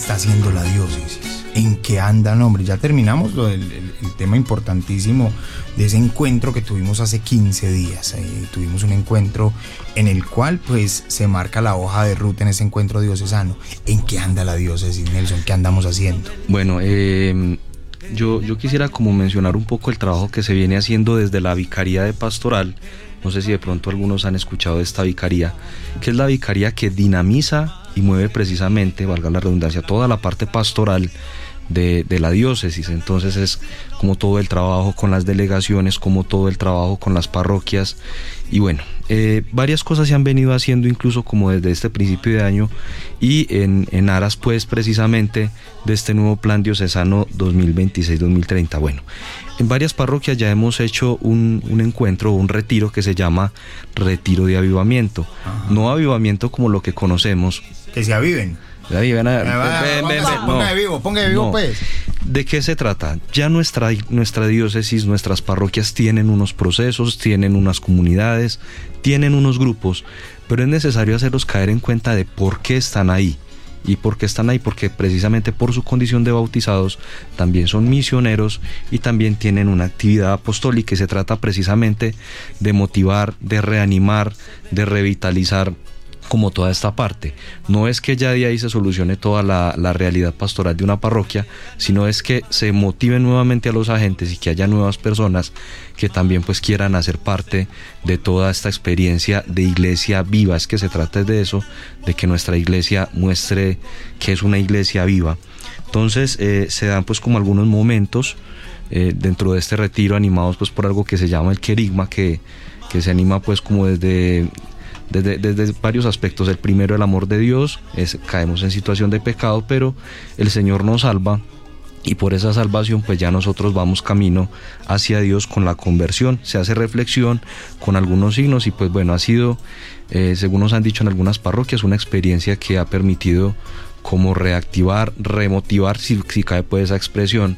está haciendo la diócesis? ¿En qué andan, hombre? Ya terminamos el tema importantísimo de ese encuentro que tuvimos hace 15 días. Tuvimos un encuentro en el cual pues se marca la hoja de ruta en ese encuentro diocesano. ¿En qué anda la diócesis, Nelson? ¿Qué andamos haciendo? Bueno, yo quisiera como mencionar un poco el trabajo que se viene haciendo desde la Vicaría de Pastoral. No sé si de pronto algunos han escuchado de esta vicaría, que es la vicaría que dinamiza y mueve precisamente, valga la redundancia, toda la parte pastoral de la diócesis. Entonces es como todo el trabajo con las delegaciones, como todo el trabajo con las parroquias, y bueno, varias cosas se han venido haciendo incluso como desde este principio de año y en aras pues precisamente de este nuevo plan diocesano 2026-2030. Bueno, en varias parroquias ya hemos hecho un encuentro, un retiro que se llama Retiro de Avivamiento. Ajá. No avivamiento como lo que conocemos. Que se aviven. Ponga de vivo, pues. ¿De qué se trata? Ya nuestra diócesis, nuestras parroquias tienen unos procesos, tienen unas comunidades, tienen unos grupos, pero es necesario hacerlos caer en cuenta de por qué están ahí. ¿Y por qué están ahí? Porque precisamente por su condición de bautizados también son misioneros y también tienen una actividad apostólica, y se trata precisamente de motivar, de reanimar, de revitalizar como toda esta parte. No es que ya de ahí se solucione toda la realidad pastoral de una parroquia, sino es que se motive nuevamente a los agentes y que haya nuevas personas que también pues quieran hacer parte de toda esta experiencia de iglesia viva. Es que se trata de eso, de que nuestra iglesia muestre que es una iglesia viva. Entonces se dan pues como algunos momentos dentro de este retiro, animados pues por algo que se llama el querigma, que se anima pues como desde varios aspectos. El primero, el amor de Dios. Caemos en situación de pecado, pero el Señor nos salva, y por esa salvación pues ya nosotros vamos camino hacia Dios con la conversión. Se hace reflexión con algunos signos, y pues bueno, ha sido, según nos han dicho en algunas parroquias, una experiencia que ha permitido como reactivar, remotivar, si cabe pues esa expresión,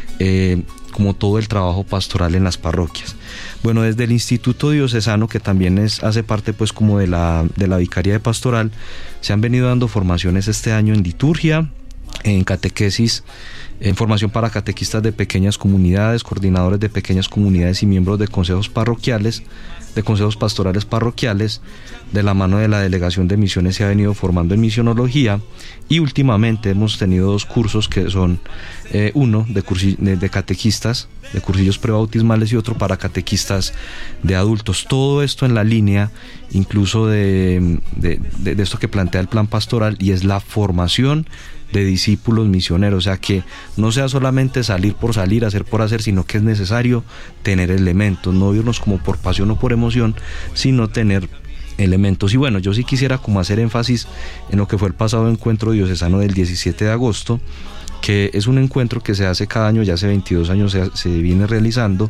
como todo el trabajo pastoral en las parroquias. Bueno, desde el Instituto Diocesano, que también hace parte pues como de la Vicaría de Pastoral, se han venido dando formaciones este año en liturgia, en catequesis, en formación para catequistas de pequeñas comunidades, coordinadores de pequeñas comunidades y miembros de consejos parroquiales, de consejos pastorales parroquiales. De la mano de la Delegación de Misiones se ha venido formando en misionología, y últimamente hemos tenido 2 cursos que son uno de catequistas, de cursillos prebautismales, y otro para catequistas de adultos. Todo esto en la línea incluso de esto que plantea el plan pastoral, y es la formación de discípulos misioneros. O sea, que no sea solamente salir por salir, hacer por hacer, sino que es necesario tener elementos, no irnos como por pasión o por emoción, sino tener elementos. Y bueno, yo sí quisiera como hacer énfasis en lo que fue el pasado encuentro diocesano del 17 de agosto, que es un encuentro que se hace cada año, ya hace 22 años se viene realizando.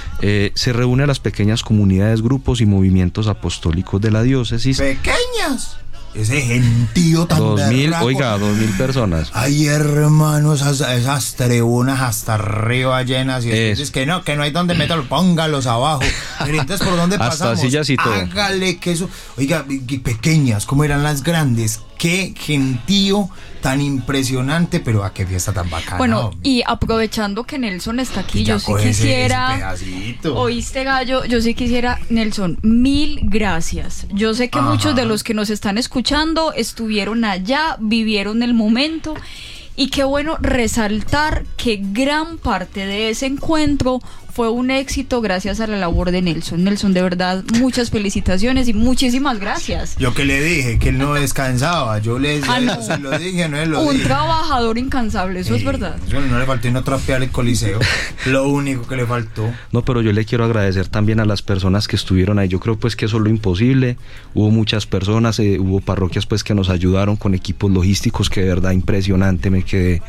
Se reúne a las pequeñas comunidades, grupos y movimientos apostólicos de la diócesis. ¡Pequeñas! Ese gentío tan 2000, oiga, 2000 personas. Ay, hermano, esas tribunas hasta arriba llenas, y entonces que no hay donde meterlo, póngalos abajo. Pero entonces, ¿por dónde pasamos? Hasta sillas y todo. Hágale que eso. Oiga, pequeñas, ¿cómo eran las grandes? Qué gentío tan impresionante, pero a qué fiesta tan bacana. Bueno, y aprovechando que Nelson está aquí, yo sí quisiera, oíste, Gallo, yo sí quisiera, Nelson, 1000 gracias. Yo sé que muchos de los que nos están escuchando estuvieron allá, vivieron el momento, y qué bueno resaltar que gran parte de ese encuentro fue un éxito gracias a la labor de Nelson. Nelson, de verdad, muchas felicitaciones y muchísimas gracias. Yo que le dije que él no descansaba, no. Se lo dije, no él lo un dije. Trabajador incansable, eso es verdad. Eso no le faltó no trapear el coliseo, lo único que le faltó. No, pero yo le quiero agradecer también a las personas que estuvieron ahí. Yo creo pues que eso es lo imposible. Hubo muchas personas, hubo parroquias pues que nos ayudaron con equipos logísticos, que de verdad impresionante, me quedé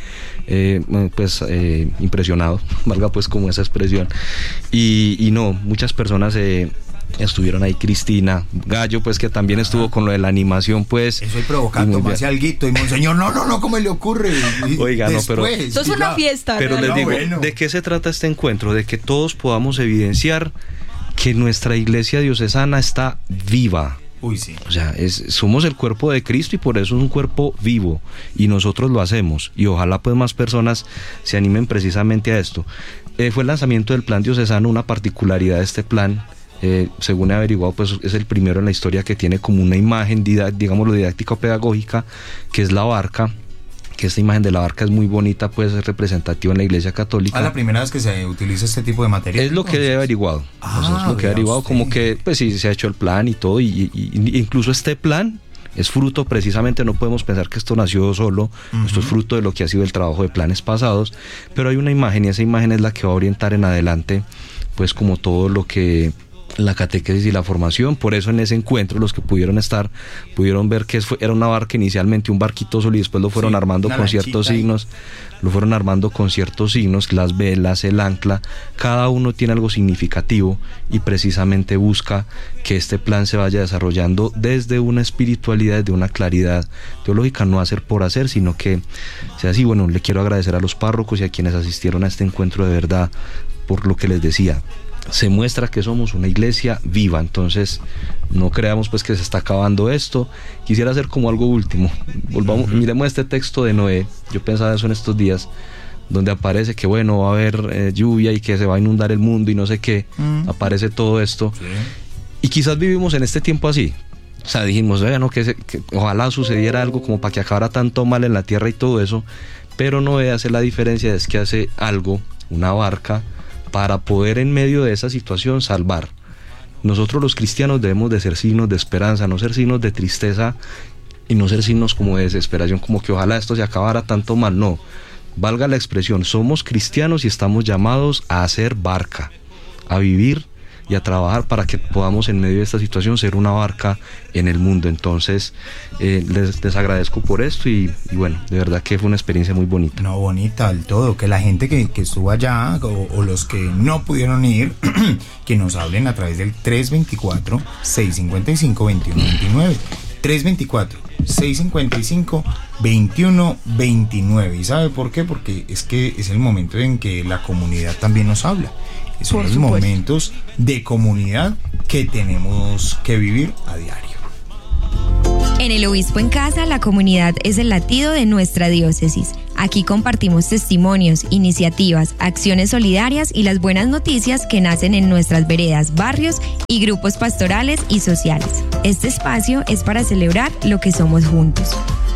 impresionado, valga pues como esa expresión. Y no, muchas personas estuvieron ahí. Cristina Gallo, pues, que también estuvo con lo de la animación, pues. Estoy provocando más alguito, y monseñor, no, ¿cómo le ocurre? Oiga, después, no, pero eso es una fiesta. Pero les digo, bueno. ¿de qué se trata este encuentro? De que todos podamos evidenciar que nuestra iglesia diocesana está viva, Uy, sí. O sea, somos el cuerpo de Cristo y por eso es un cuerpo vivo y nosotros lo hacemos y ojalá pues más personas se animen precisamente a esto. Fue el lanzamiento del plan diocesano. Una particularidad de este plan, según he averiguado, pues es el primero en la historia que tiene como una imagen, digámoslo, didáctica o pedagógica, que es la barca. Que esta imagen de la barca es muy bonita, pues es representativa en la Iglesia Católica. ¿Es la primera vez que se utiliza este tipo de material? Es lo que he averiguado. Es lo que he averiguado, como que pues sí se ha hecho el plan y todo, y incluso este plan es fruto precisamente, no podemos pensar que esto nació solo, esto es fruto de lo que ha sido el trabajo de planes pasados, pero hay una imagen y esa imagen es la que va a orientar en adelante, pues como todo lo que la catequesis y la formación. Por eso en ese encuentro los que pudieron estar pudieron ver que era una barca, inicialmente un barquito solo, y después lo fueron armando con ciertos signos, las velas, el ancla, cada uno tiene algo significativo y precisamente busca que este plan se vaya desarrollando desde una espiritualidad, desde una claridad teológica, no hacer por hacer, sino que sea así. Bueno, le quiero agradecer a los párrocos y a quienes asistieron a este encuentro, de verdad, por lo que les decía. Se muestra que somos una iglesia viva, entonces no creamos pues que se está acabando esto. Quisiera hacer como algo último. Miremos este texto de Noé. Yo pensaba eso en estos días, donde aparece que bueno, va a haber lluvia y que se va a inundar el mundo y no sé qué. Aparece todo esto. Sí. Y quizás vivimos en este tiempo así. O sea, dijimos, que ojalá sucediera algo como para que acabara tanto mal en la tierra y todo eso. Pero Noé hace la diferencia, es que hace algo, una barca, para poder en medio de esa situación salvar. Nosotros los cristianos debemos de ser signos de esperanza, no ser signos de tristeza y no ser signos como de desesperación, como que ojalá esto se acabara tanto mal. No, valga la expresión, somos cristianos y estamos llamados a hacer barca, a vivir y a trabajar para que podamos en medio de esta situación ser una barca en el mundo. Entonces les agradezco por esto y bueno, de verdad que fue una experiencia muy bonita. No, bonita del todo, que la gente que estuvo allá o los que no pudieron ir, que nos hablen a través del 324-655-2129, 324-655-2129. ¿Y sabe por qué? Porque es que es el momento en que la comunidad también nos habla. Son los momentos de comunidad que tenemos que vivir a diario. En el Obispo en Casa, la comunidad es el latido de nuestra diócesis. Aquí compartimos testimonios, iniciativas, acciones solidarias y las buenas noticias que nacen en nuestras veredas, barrios y grupos pastorales y sociales. Este espacio es para celebrar lo que somos juntos.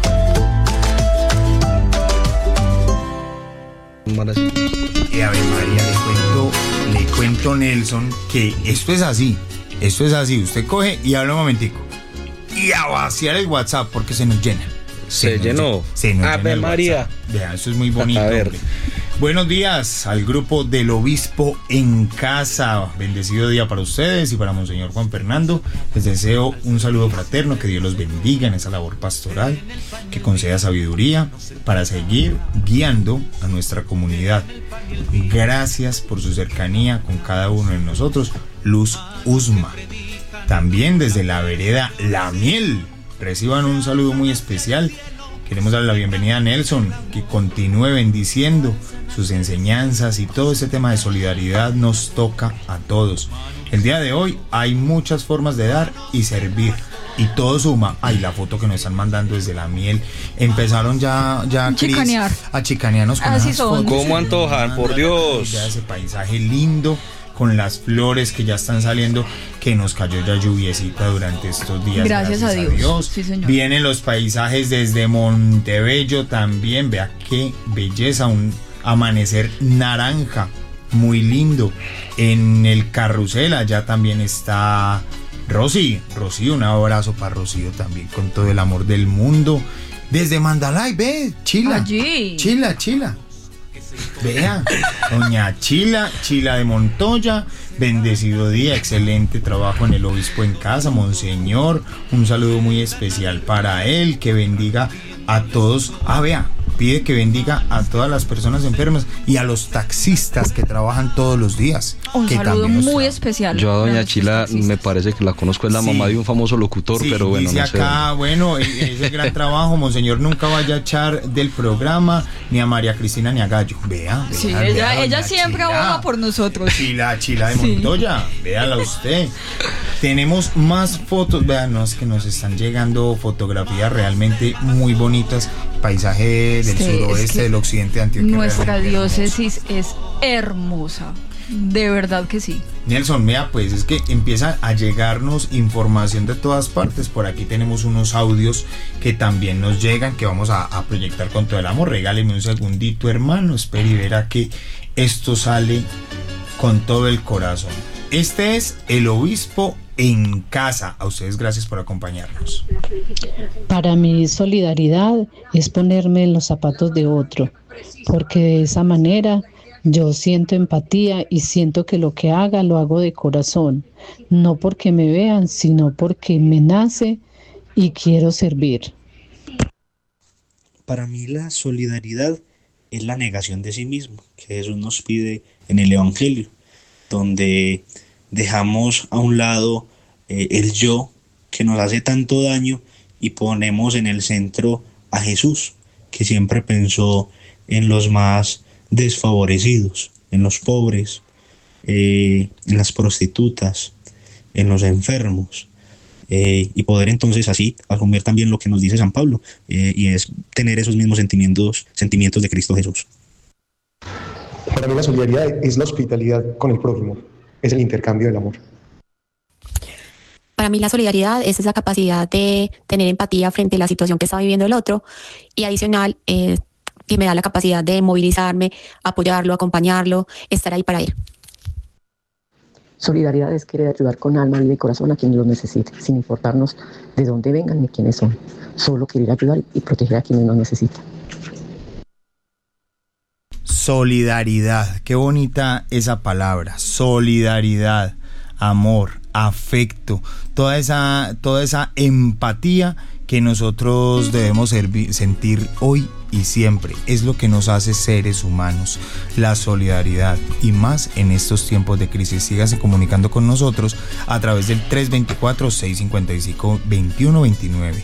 Y a ver, María, le cuento Nelson que esto es así. Usted coge y habla un momentico y a vaciar el WhatsApp porque se nos llena. Se llenó. A ver, María. Vea, eso es muy bonito. A ver. Buenos días al grupo del Obispo en Casa. Bendecido día para ustedes y para Monseñor Juan Fernando. Les deseo un saludo fraterno, que Dios los bendiga en esa labor pastoral, que conceda sabiduría para seguir guiando a nuestra comunidad. Gracias por su cercanía con cada uno de nosotros. Luz Usma. También desde la vereda La Miel. Reciban un saludo muy especial. Queremos darle la bienvenida a Nelson, que continúe bendiciendo sus enseñanzas, y todo ese tema de solidaridad nos toca a todos. El día de hoy hay muchas formas de dar y servir y todo suma. Ay, la foto que nos están mandando desde La Miel. Empezaron ya Cris, a chicanearnos con esas fotos. ¿Cómo antojan? Por Dios. Ya ese paisaje lindo con las flores que ya están saliendo, que nos cayó ya lluviecita durante estos días. Gracias a Dios. Sí, señor. Vienen los paisajes desde Montebello también. Vea qué belleza, un amanecer naranja muy lindo. En el Carrusel allá también está Rocío, un abrazo para Rocío también, con todo el amor del mundo. Desde Mandalay, ve, Chila. Vea, doña Chila de Montoya, bendecido día, excelente trabajo en el Obispo en Casa, Monseñor, un saludo muy especial para él, que bendiga a todos. Vea, pide que bendiga a todas las personas enfermas y a los taxistas que trabajan todos los días. Un saludo muy especial. Yo a doña Chila me parece que la conozco, es la mamá de un famoso locutor, pero bueno, dice no sé. Acá, bueno, es el gran trabajo, Monseñor, nunca vaya a echar del programa ni a María Cristina ni a Gallo. Vea, sí, ella siempre aboga por nosotros. Chila de Montoya, véala usted. Tenemos más fotos, vean, no, es que nos están llegando fotografías realmente muy bonitas, paisaje del suroeste, del occidente de Antioquia. Nuestra diócesis es hermosa, de verdad que sí. Nelson, mira, pues es que empieza a llegarnos información de todas partes. Por aquí tenemos unos audios que también nos llegan, que vamos a proyectar con todo el amor. Regáleme un segundito, hermano, espere y verá que esto sale con todo el corazón. Este es el obispo en casa. A ustedes gracias por acompañarnos. Para mí solidaridad es ponerme en los zapatos de otro, porque de esa manera yo siento empatía y siento que lo que haga lo hago de corazón, no porque me vean, sino porque me nace y quiero servir. Para mí la solidaridad es la negación de sí mismo, que Jesús nos pide en el Evangelio, donde dejamos a un lado el yo que nos hace tanto daño y ponemos en el centro a Jesús, que siempre pensó en los más desfavorecidos, en los pobres, en las prostitutas, en los enfermos, y poder entonces así asumir también lo que nos dice San Pablo, y es tener esos mismos sentimientos de Cristo Jesús. Para mí la solidaridad es la hospitalidad con el prójimo, es el intercambio del amor. Para mí la solidaridad es esa capacidad de tener empatía frente a la situación que está viviendo el otro, y adicional que me da la capacidad de movilizarme, apoyarlo, acompañarlo, estar ahí para él. Solidaridad es querer ayudar con alma, vida y corazón a quienes lo necesiten, sin importarnos de dónde vengan ni quiénes son. Solo querer ayudar y proteger a quienes nos necesitan. Solidaridad, qué bonita esa palabra, solidaridad, amor, afecto, toda esa empatía que nosotros debemos sentir hoy y siempre. Es lo que nos hace seres humanos, la solidaridad, y más en estos tiempos de crisis. Síganse comunicando con nosotros a través del 324-655-2129,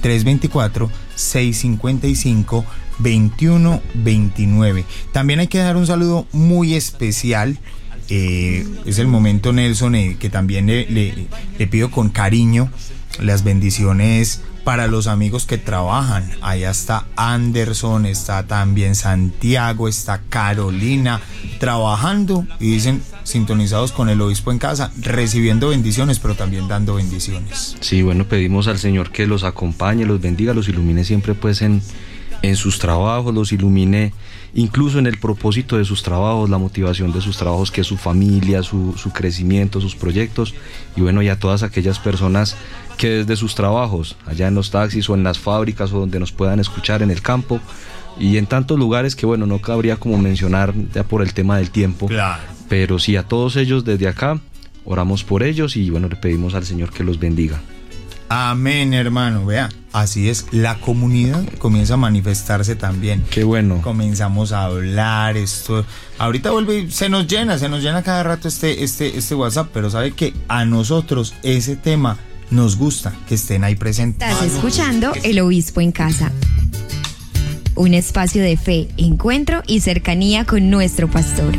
324-655-2129. También hay que dar un saludo muy especial. Es el momento, Nelson, que también le pido con cariño las bendiciones para los amigos que trabajan. Allá está Anderson, está también Santiago, está Carolina, trabajando, y dicen sintonizados con el obispo en casa, recibiendo bendiciones, pero también dando bendiciones. Sí, bueno, pedimos al Señor que los acompañe, los bendiga, los ilumine siempre pues en sus trabajos, los ilumine incluso en el propósito de sus trabajos, la motivación de sus trabajos, que es su familia, su crecimiento, sus proyectos, y bueno, y a todas aquellas personas que desde sus trabajos, allá en los taxis o en las fábricas o donde nos puedan escuchar en el campo y en tantos lugares que bueno, no cabría como mencionar ya por el tema del tiempo, claro. Pero sí, a todos ellos desde acá oramos por ellos y bueno, le pedimos al Señor que los bendiga. Amén, hermano. Vea, así es, la comunidad comienza a manifestarse también. Qué bueno. Comenzamos a hablar, esto ahorita vuelve y se nos llena cada rato este WhatsApp, pero sabe que a nosotros ese tema nos gusta, que estén ahí presentes. Estás escuchando El Obispo en Casa, un espacio de fe, encuentro y cercanía con nuestro pastor.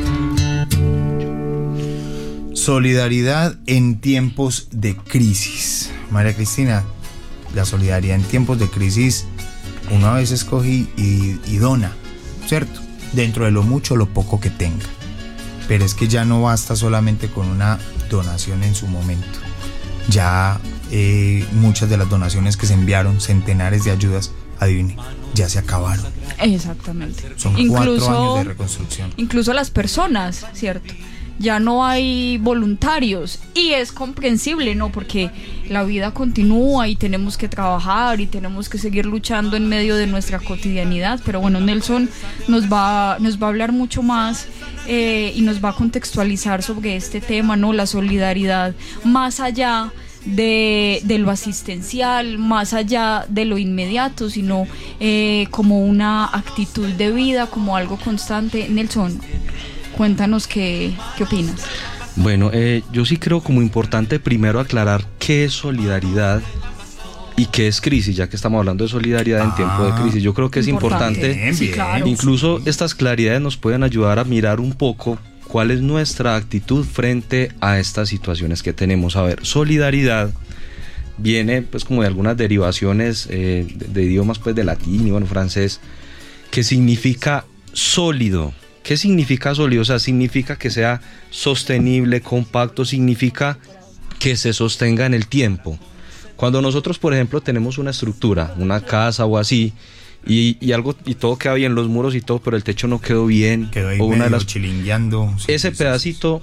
Solidaridad en tiempos de crisis. María Cristina, la solidaridad en tiempos de crisis, uno a veces coge y dona, ¿cierto? Dentro de lo mucho o lo poco que tenga. Pero es que ya no basta solamente con una donación en su momento. Ya muchas de las donaciones que se enviaron, centenares de ayudas, adivine, ya se acabaron. Exactamente. Son 4 años de reconstrucción. Incluso las personas, ¿cierto? Ya no hay voluntarios y es comprensible, ¿no? Porque la vida continúa y tenemos que trabajar y tenemos que seguir luchando en medio de nuestra cotidianidad. Pero bueno, Nelson nos va a hablar mucho más y nos va a contextualizar sobre este tema, ¿no? La solidaridad más allá de lo asistencial, más allá de lo inmediato, sino como una actitud de vida, como algo constante. Nelson, cuéntanos qué opinas. Bueno, yo sí creo como importante primero aclarar qué es solidaridad y qué es crisis, ya que estamos hablando de solidaridad en tiempo de crisis. Yo creo que es importante. Bien, sí, claro. Incluso estas claridades nos pueden ayudar a mirar un poco cuál es nuestra actitud frente a estas situaciones que tenemos. A ver, solidaridad viene pues como de algunas derivaciones de idiomas pues de latín y bueno, francés, que significa sólido. ¿Qué significa sólido? O sea, significa que sea sostenible, compacto, significa que se sostenga en el tiempo. Cuando nosotros, por ejemplo, tenemos una estructura, una casa o así, y algo y todo queda bien, los muros y todo, pero el techo no quedó bien, quedó ahí o una de las chilingueando. Sí, ese pedacito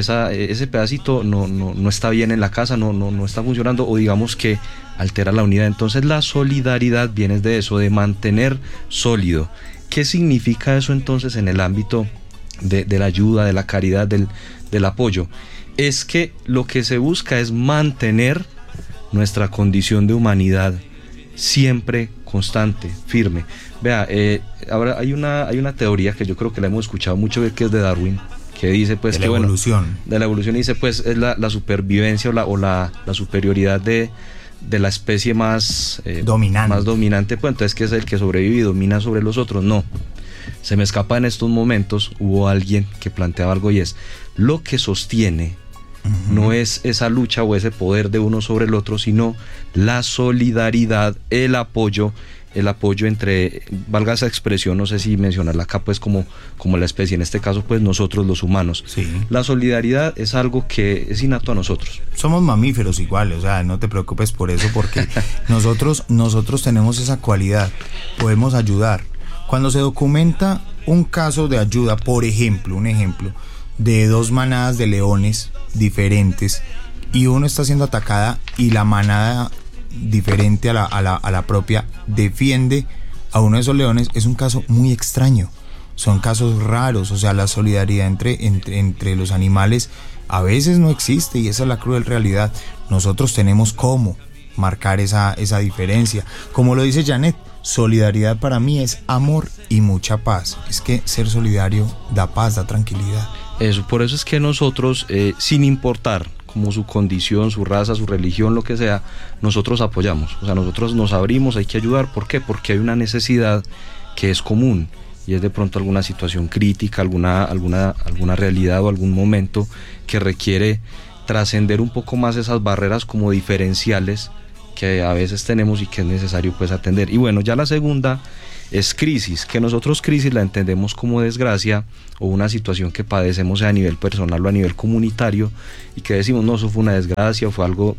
no está bien en la casa, no está funcionando, o digamos que altera la unidad. Entonces la solidaridad viene de eso, de mantener sólido. ¿Qué significa eso entonces en el ámbito de la ayuda, de la caridad, del apoyo? Es que lo que se busca es mantener nuestra condición de humanidad siempre constante, firme. Vea, ahora hay una teoría que yo creo que la hemos escuchado mucho, que es de Darwin, que dice pues de la evolución. De la evolución, dice pues es la supervivencia o la superioridad de la especie más dominante, pues entonces que es el que sobrevive y domina sobre los otros. No, se me escapa en estos momentos, hubo alguien que planteaba algo y es, lo que sostiene no es esa lucha o ese poder de uno sobre el otro, sino la solidaridad, el apoyo entre, valga esa expresión, no sé si mencionarla acá pues como la especie, en este caso pues nosotros los humanos. Sí. La solidaridad es algo que es innato a nosotros. Somos mamíferos igual, o sea, no te preocupes por eso, porque nosotros tenemos esa cualidad, podemos ayudar. Cuando se documenta un caso de ayuda, por ejemplo, un ejemplo de 2 manadas de leones diferentes y uno está siendo atacada y la manada diferente a la propia defiende a uno de esos leones, es un caso muy extraño, son casos raros. O sea, la solidaridad entre los animales a veces no existe, y esa es la cruel realidad. Nosotros tenemos cómo marcar esa diferencia. Como lo dice Janet, solidaridad para mí es amor y mucha paz. Es que ser solidario da paz, da tranquilidad. Eso, por eso es que nosotros, sin importar como su condición, su raza, su religión, lo que sea, nosotros apoyamos. O sea, nosotros nos abrimos, hay que ayudar. ¿Por qué? Porque hay una necesidad que es común, y es de pronto alguna situación crítica, alguna realidad o algún momento que requiere trascender un poco más esas barreras como diferenciales que a veces tenemos y que es necesario pues atender. Y bueno, ya la segunda es crisis, que nosotros crisis la entendemos como desgracia o una situación que padecemos a nivel personal o a nivel comunitario, y que decimos, no, eso fue una desgracia o fue algo.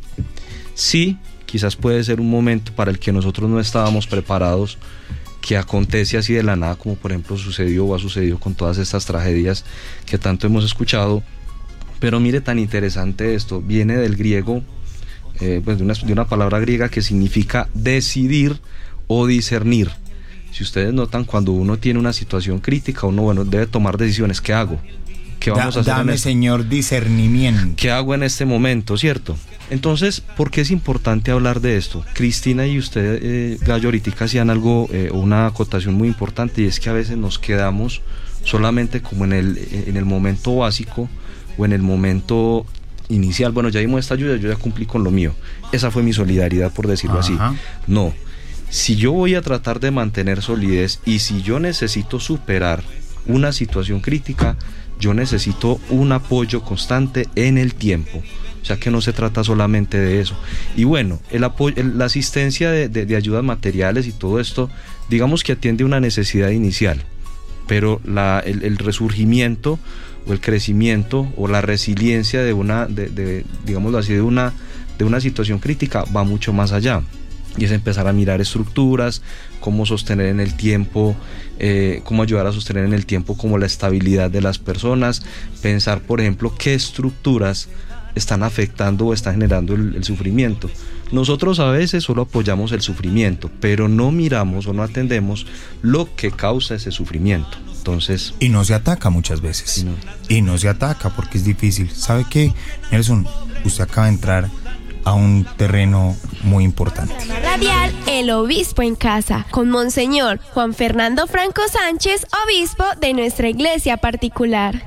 Sí, quizás puede ser un momento para el que nosotros no estábamos preparados, que acontece así de la nada, como por ejemplo sucedió o ha sucedido con todas estas tragedias que tanto hemos escuchado. Pero mire, tan interesante esto, viene del griego, pues de una palabra griega que significa decidir o discernir. Si ustedes notan, cuando uno tiene una situación crítica, uno debe tomar decisiones. ¿Qué hago? ¿Qué vamos a hacer? Dame, Señor, discernimiento. ¿Qué hago en este momento, cierto? Entonces, ¿por qué es importante hablar de esto? Cristina y usted, Gallo, ahorita hacían algo, una acotación muy importante, y es que a veces nos quedamos solamente como en el momento básico o en el momento inicial. Bueno, ya dimos esta ayuda, yo ya cumplí con lo mío. Esa fue mi solidaridad, por decirlo así. No. Si yo voy a tratar de mantener solidez y si yo necesito superar una situación crítica, yo necesito un apoyo constante en el tiempo. O sea que no se trata solamente de eso. Y bueno, el apoyo, la asistencia de ayudas materiales y todo esto, digamos que atiende una necesidad inicial, pero el resurgimiento o el crecimiento o la resiliencia digámoslo así, de una situación crítica va mucho más allá. Y es empezar a mirar estructuras, cómo sostener en el tiempo, cómo ayudar a sostener en el tiempo como la estabilidad de las personas, pensar por ejemplo qué estructuras están afectando o están generando el sufrimiento. Nosotros a veces solo apoyamos el sufrimiento, pero no miramos o no atendemos lo que causa ese sufrimiento. Entonces, y no se ataca muchas veces, y no se ataca porque es difícil. ¿Sabe qué, Nelson? Usted acaba de entrar a un terreno muy importante. Radial El Obispo en Casa, con Monseñor Juan Fernando Franco Sánchez, obispo de nuestra iglesia particular.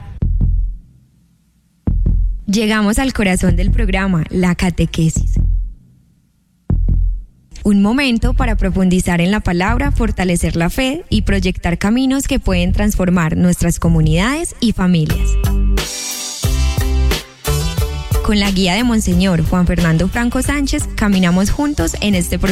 Llegamos al corazón del programa, la catequesis. Un momento para profundizar en la palabra, fortalecer la fe y proyectar caminos que pueden transformar nuestras comunidades y familias. Con la guía de Monseñor Juan Fernando Franco Sánchez, caminamos juntos en este proceso.